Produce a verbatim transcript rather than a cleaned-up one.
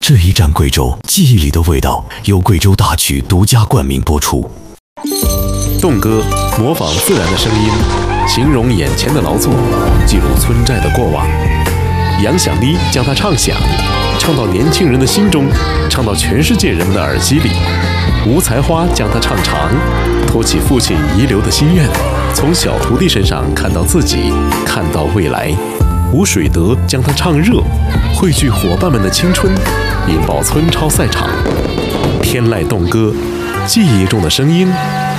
这一站贵州，记忆里的味道由贵州大曲独家冠名播出。 动歌模仿自然的声音，形容眼前的劳作，记录村寨的过往。杨响妮将它唱响，唱到年轻人的心中，唱到全世界人们的耳机里。吴才花将它唱长，托起父亲遗留的心愿，从小徒弟身上看到自己，看到未来。吴水德将它唱热，汇聚伙伴们的青春，引爆村超赛场。天籁动歌，记忆中的声音，